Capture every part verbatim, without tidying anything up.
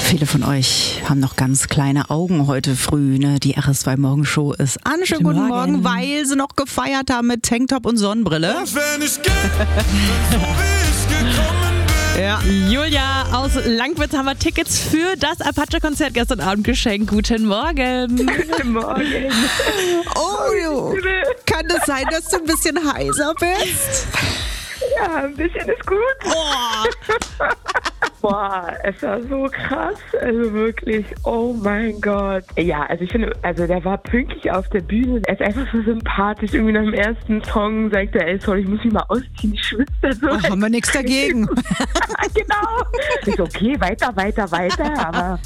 Viele von euch haben noch ganz kleine Augen heute früh. Ne? Die R S zwei Morgenshow ist an. Schönen guten, guten Morgen. Morgen, weil sie noch gefeiert haben mit Tanktop und Sonnenbrille. Und wenn ich gehe, so wie ich gekommen bin. Ja. Julia aus Langwitz haben wir Tickets für das Apache-Konzert gestern Abend geschenkt. Guten Morgen. Guten Morgen. Oh, kann es sein, dass du ein bisschen heiser bist? Ja, ein bisschen ist gut. Oh. Boah, es war so krass, also wirklich, oh mein Gott. Ja, also ich finde, also der war pünktlich auf der Bühne, er ist einfach so sympathisch, irgendwie nach dem ersten Song sagt er, ey, sorry, ich muss mich mal ausziehen, ich schwitze da so. Oh, haben wir nichts dagegen. Genau. Ich so, okay, weiter, weiter, weiter, aber...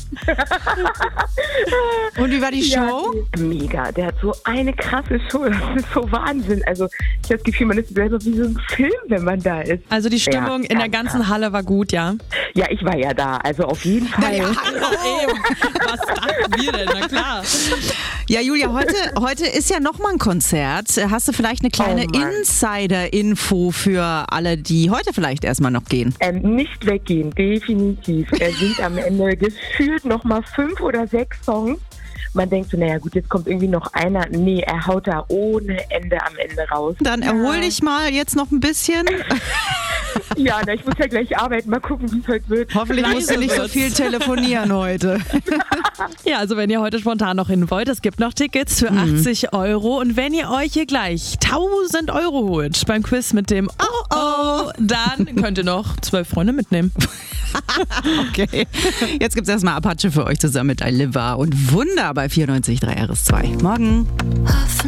Und wie war die Show? Ja, mega, der hat so eine krasse Show, das ist so Wahnsinn. Also ich habe das Gefühl, man ist selber wie so ein Film, wenn man da ist. Also die Stimmung ja, in der ganzen krass. Halle war gut, ja? Ja, ich war ja da, also auf jeden Fall. Naja, hallo. Was dachten wir denn? Na klar. Ja, Julia, heute, heute ist ja nochmal ein Konzert. Hast du vielleicht eine kleine oh Insider-Info für alle, die heute vielleicht erstmal noch gehen? Ähm, nicht weggehen, definitiv. Es sind am Ende gefühlt nochmal fünf oder sechs Songs. Man denkt so, naja gut, jetzt kommt irgendwie noch einer. Nee, er haut da ohne Ende am Ende raus. Dann erhol ja. dich mal jetzt noch ein bisschen. Ja, na, ich muss ja gleich arbeiten. Mal gucken, wie es heute wird. Hoffentlich Leise musst du nicht wird's. so viel telefonieren heute. Ja, also wenn ihr heute spontan noch hin wollt, es gibt noch Tickets für mhm. achtzig Euro. Und wenn ihr euch hier gleich tausend Euro holt beim Quiz mit dem Oh Oh, dann könnt ihr noch zwölf Freunde mitnehmen. Okay. Jetzt gibt es erstmal Apache für euch zusammen mit I Live und Wunder bei vierundneunzig Komma drei R S zwei. Morgen.